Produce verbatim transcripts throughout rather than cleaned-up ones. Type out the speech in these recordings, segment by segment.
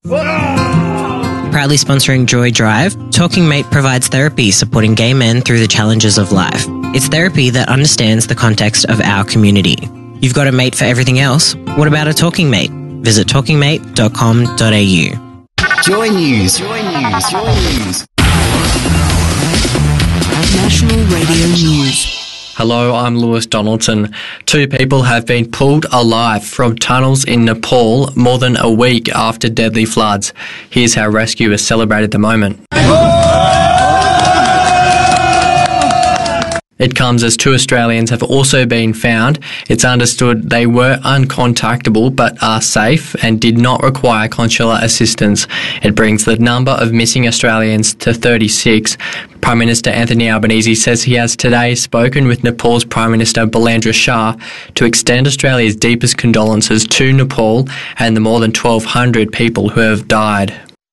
Proudly sponsoring Joy Drive, Talking Mate provides therapy supporting gay men through the challenges of life. It's therapy that understands the context of our community. You've got a mate for everything else. What about a talking mate? Visit talking mate dot com dot a u. Joy News. Joy News. Joy News. National Radio News. Hello, I'm Lewis Donaldson. Two people have been pulled alive from tunnels in Nepal more than a week after deadly floods. Here's how rescuers celebrated the moment. It comes as two Australians have also been found. It's understood they were uncontactable but are safe and did not require consular assistance. It brings the number of missing Australians to thirty-six. Prime Minister Anthony Albanese says he has today spoken with Nepal's Prime Minister Balendra Shah to extend Australia's deepest condolences to Nepal and the more than twelve hundred people who have died.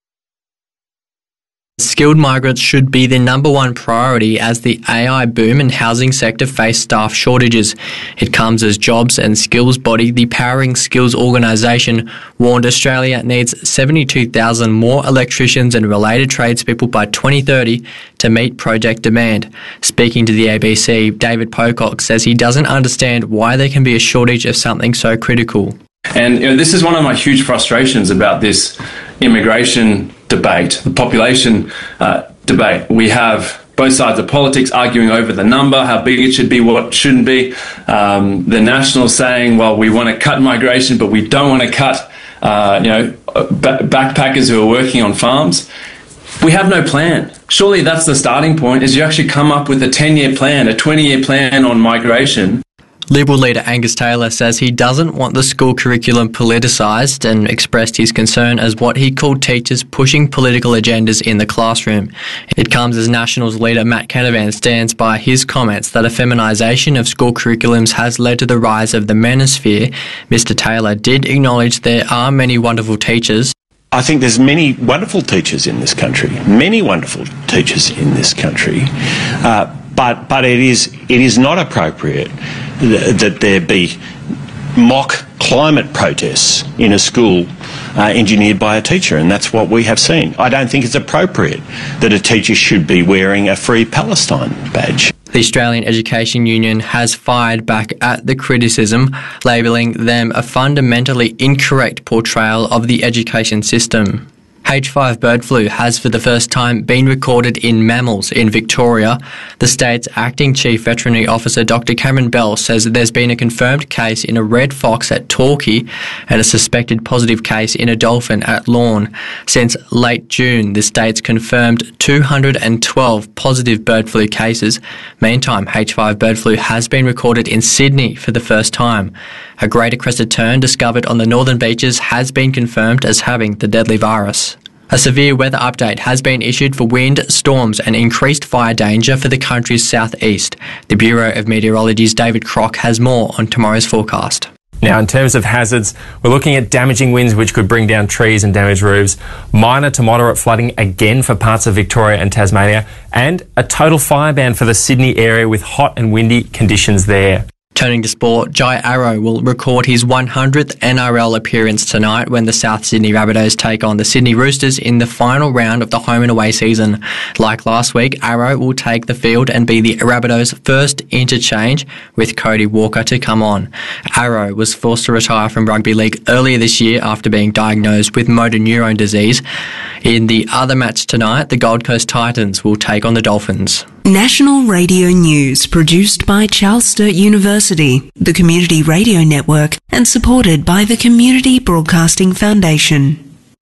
Skilled migrants should be the number one priority as the A I boom and housing sector face staff shortages. It comes as jobs and skills body, the Powering Skills organisation, warned Australia needs seventy-two thousand more electricians and related tradespeople by twenty thirty to meet project demand. Speaking to the A B C, David Pocock says he doesn't understand why there can be a shortage of something so critical. And you know, this is one of my huge frustrations about this immigration debate, the population uh, debate. We have both sides of politics arguing over the number, how big it should be, what shouldn't be. Um, the Nationals saying, well, we want to cut migration, but we don't want to cut, uh, you know, b- backpackers who are working on farms. We have no plan. Surely that's the starting point, is you actually come up with a ten-year plan, a twenty-year plan on migration. Liberal leader Angus Taylor says he doesn't want the school curriculum politicised and expressed his concern as what he called teachers pushing political agendas in the classroom. It comes as Nationals leader Matt Canavan stands by his comments that a feminisation of school curriculums has led to the rise of the manosphere. Mister Taylor did acknowledge there are many wonderful teachers. I think there's many wonderful teachers in this country, many wonderful teachers in this country, uh, but but it is it is not appropriate th- that there be mock climate protests in a school uh, engineered by a teacher, and that's what we have seen. I don't think it's appropriate that a teacher should be wearing a Free Palestine badge. The Australian Education Union has fired back at the criticism, labelling them a fundamentally incorrect portrayal of the education system. H five bird flu has for the first time been recorded in mammals in Victoria. The state's acting chief veterinary officer Doctor Cameron Bell says that there's been a confirmed case in a red fox at Torquay and a suspected positive case in a dolphin at Lorne. Since late June, the state's confirmed two hundred twelve positive bird flu cases. Meantime, H five bird flu has been recorded in Sydney for the first time. A greater crested tern discovered on the northern beaches has been confirmed as having the deadly virus. A severe weather update has been issued for wind, storms and increased fire danger for the country's southeast. The Bureau of Meteorology's David Crock has more on tomorrow's forecast. Now, in terms of hazards, we're looking at damaging winds which could bring down trees and damage roofs, minor to moderate flooding again for parts of Victoria and Tasmania, and a total fire ban for the Sydney area with hot and windy conditions there. Turning to sport, Jai Arrow will record his one hundredth N R L appearance tonight when the South Sydney Rabbitohs take on the Sydney Roosters in the final round of the home and away season. Like last week, Arrow will take the field and be the Rabbitohs' first interchange with Cody Walker to come on. Arrow was forced to retire from rugby league earlier this year after being diagnosed with motor neurone disease. In the other match tonight, the Gold Coast Titans will take on the Dolphins. National Radio News, produced by Charles Sturt University, the Community Radio Network, and supported by the Community Broadcasting Foundation.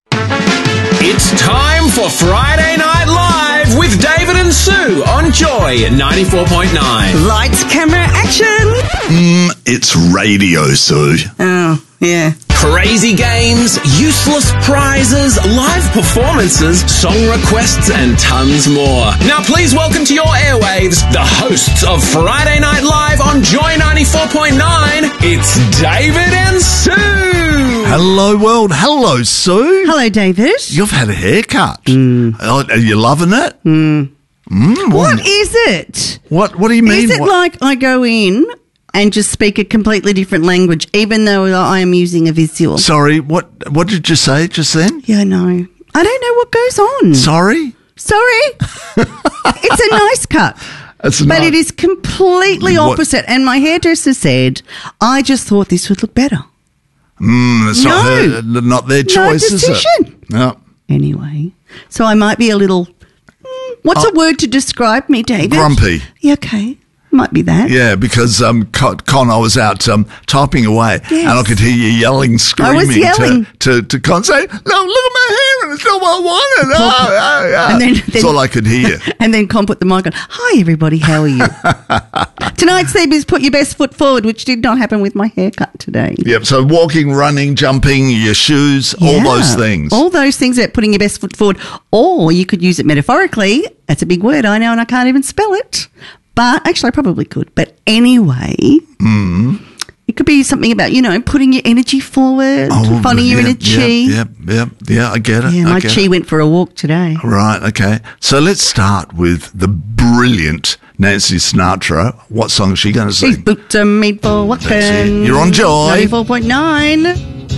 It's time for Friday Night Live with David and Sue on Joy ninety-four point nine. Lights, camera, action! Mmm, it's radio, Sue. Oh, yeah. Crazy games, useless prizes, live performances, song requests, and tons more. Now please welcome to your airwaves the hosts of Friday Night Live on Joy ninety-four point nine. It's David and Sue. Hello, world. Hello, Sue. Hello, David. You've had a haircut. Mm. Oh, are you loving it? Mm. Mm, what is it? What What do you mean? Is it what? like I go in and just speak a completely different language, even though I am using a visual. Sorry, what what did you say just then? Yeah, I know. I don't know what goes on. Sorry? Sorry? It's a nice cut. It's but not- it is completely What- opposite. And my hairdresser said, I just thought this would look better. Mm, it's not, No. her, not their No choice, is it? decision. No. Anyway, so I might be a little, mm, what's a word to describe me, David? Grumpy. Yeah, okay. Might be that. Yeah, because um, Con, Con, I was out um, typing away, Yes. and I could hear you yelling, screaming I was yelling. to, to, to Con, saying, "No, look at my hair, and it's not what I wanted." Oh, oh, oh. And then- That's then- all I could hear. And then Con put the mic on. Hi, everybody. How are you? Tonight's theme is put your best foot forward, which did not happen with my haircut today. Yep. So walking, running, jumping, your shoes, all Yeah. those things. All those things about putting your best foot forward. Or you could use it metaphorically. That's a big word, I know, and I can't even spell it. But actually, I probably could. But anyway, Mm. it could be something about, you know, putting your energy forward, finding your yeah, inner chi. Yeah, yeah, yeah, yeah, I get it. Yeah, I my get chi it. went for a walk today. Right, okay. So let's start with the brilliant Nancy Sinatra. What song is she going to She's sing? booked to meet for walking. That's it. You're on Joy. ninety-four point nine.